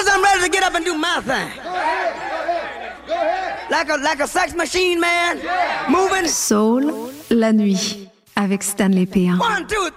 Fellas, I'm ready to get up and do my thing. Like a sex machine, man. Moving. Soul, la nuit, avec Stanley P1. 1, 2,